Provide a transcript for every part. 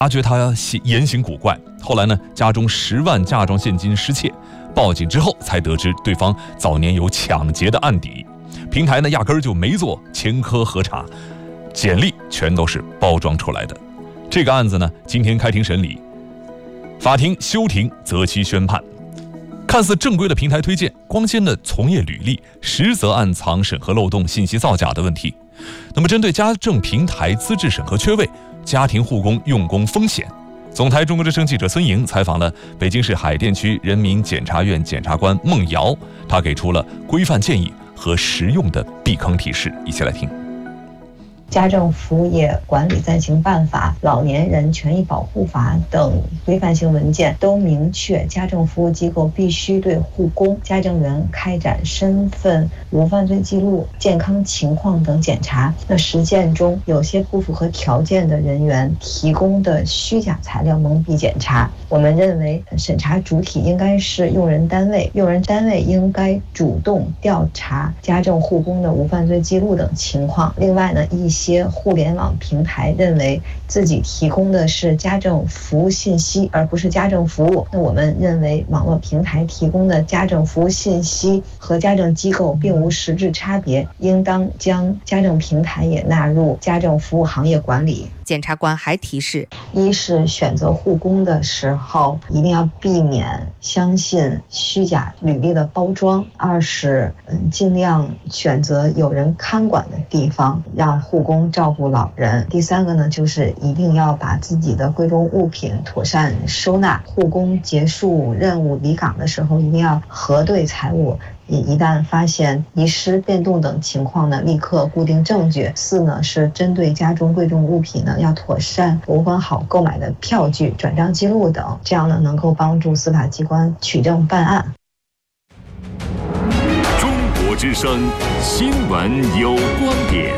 发觉他言行古怪，后来呢，家中10万嫁妆现金失窃，报警之后才得知对方早年有抢劫的案底。平台呢，压根儿就没做前科核查，简历全都是包装出来的。这个案子呢，今天开庭审理，法庭休庭择期宣判。看似正规的平台推荐，光鲜的从业履历，实则暗藏审核漏洞、信息造假的问题。那么，针对家政平台资质审核缺位、家庭护工用工风险，总台中国之声记者孙莹采访了北京市海淀区人民检察院检察官孟瑶，他给出了规范建议和实用的避坑提示，一起来听。 家政服务业管理暂行办法、老年人权益保护法等规范性文件都明确，家政服务机构必须对护工、家政员开展身份、无犯罪记录、健康情况等检查。那实践中，有些不符合条件的人员提供的虚假材料蒙蔽检查。我们认为，审查主体应该是用人单位，用人单位应该主动调查家政护工的无犯罪记录等情况。另外呢，一些互联网平台认为自己提供的是家政服务信息，而不是家政服务。那我们认为，网络平台提供的家政服务信息和家政机构并无实质差别，应当将家政平台也纳入家政服务行业管理。 检察官还提示： 一是选择护工的时候一定要避免相信虚假履历的包装；二是尽量选择有人看管的地方，让护工照顾老人；第三个呢，就是一定要把自己的贵重物品妥善收纳。护工结束任务离岗的时候，一定要核对财物。一旦发现遗失、变动等情况呢，立刻固定证据。四呢，是针对家中贵重物品呢，要妥善保管好购买的票据、转账记录等，这样呢，能够帮助司法机关取证办案。 中国之声新闻有观点。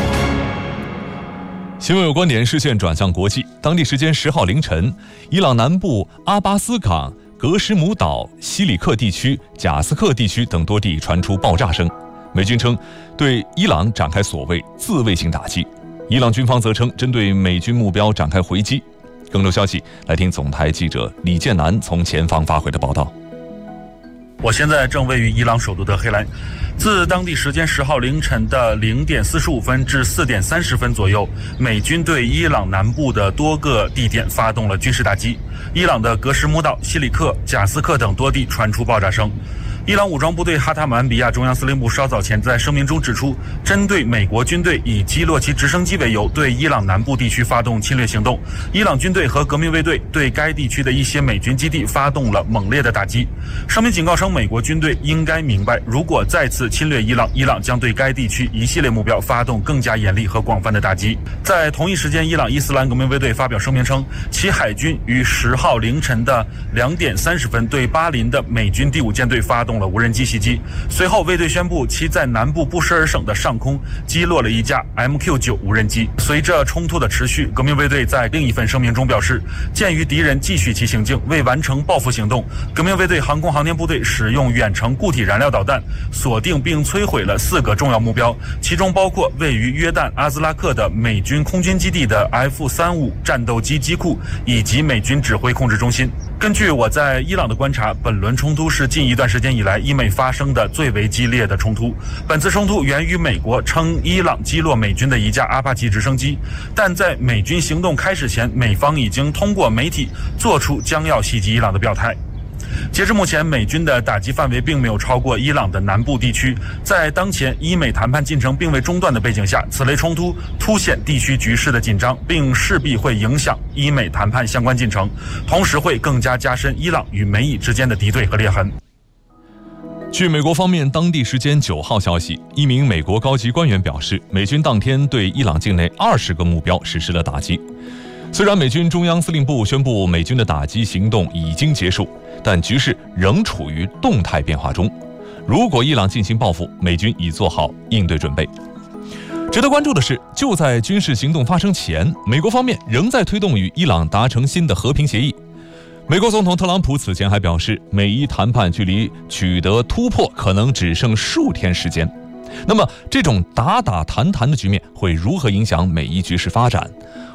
新闻有观点，视线转向国际。当地时间10号凌晨，伊朗南部阿巴斯港、格什姆岛、西里克地区、贾斯克地区等多地传出爆炸声，美军称对伊朗展开所谓自卫性打击，伊朗军方则称针对美军目标展开回击。更多消息，来听总台记者李建南从前方发回的报道。 我现在正位于伊朗首都德黑兰。自当地时间10号凌晨的0点45分至4点30分左右，美军对伊朗南部的多个地点发动了军事打击。伊朗的格什姆岛、西里克、贾斯克等多地传出爆炸声。伊朗武装部队哈塔姆安比亚中央司令部稍早前在声明中指出，针对美国军队以击落其直升机为由，对伊朗南部地区发动侵略行动。伊朗军队和革命卫队对该地区的一些美军基地发动了猛烈的打击。声明警告称，美国军队应该明白，如果再次侵略伊朗，伊朗将对该地区一系列目标发动更加严厉和广泛的打击。在同一时间，伊朗伊斯兰革命卫队发表声明称，其海军于10号凌晨的2点30分对巴林的美军第5舰队发动了无人机袭击。随后，卫队宣布其在南部布什尔省的上空击落了一架 MQ-9 无人机。随着冲突的持续，革命卫队在另一份声明中表示，鉴于敌人继续其行径，为完成报复行动，革命卫队航空航天部队使用远程固体燃料导弹锁定并摧毁了4个重要目标，其中包括位于约旦阿兹拉克的美军空军基地的 F-35战斗机机库以及美军指挥控制中心。根据我在伊朗的观察，本轮冲突是近一段时间以来伊美发生的最为激烈的冲突。本次冲突源于美国称伊朗击落美军的一架阿帕奇直升机，但在美军行动开始前，美方已经通过媒体做出将要袭击伊朗的表态。截至目前，美军的打击范围并没有超过伊朗的南部地区。在当前伊美谈判进程并未中断的背景下，此类冲突凸显地区局势的紧张，并势必会影响伊美谈判相关进程，同时会更加加深伊朗与美以之间的敌对和裂痕。 据美国方面当地时间9号消息，一名美国高级官员表示，美军当天对伊朗境内20个目标实施了打击。虽然美军中央司令部宣布美军的打击行动已经结束，但局势仍处于动态变化中。如果伊朗进行报复，美军已做好应对准备。值得关注的是，就在军事行动发生前，美国方面仍在推动与伊朗达成新的和平协议。美国总统特朗普此前还表示，美伊谈判距离取得突破可能只剩数天时间。那么，这种打打谈谈的局面会如何影响美伊局势发展？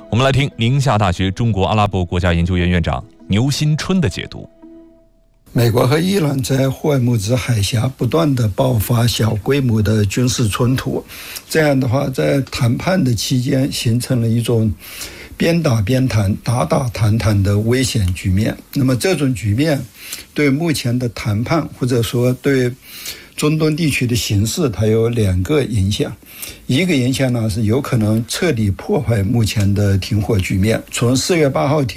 我们来听宁夏大学中国阿拉伯国家研究院院长牛新春的解读。 美国和伊朗在霍尔木兹海峡不断的爆发小规模的军事冲突，这样的话在谈判的期间形成了一种边打边谈、打打谈谈的危险局面。那么这种局面对目前的谈判或者说对中东地区的形势它有2个影响。一个影响呢是有可能彻底破坏目前的停火局面。从4月8号停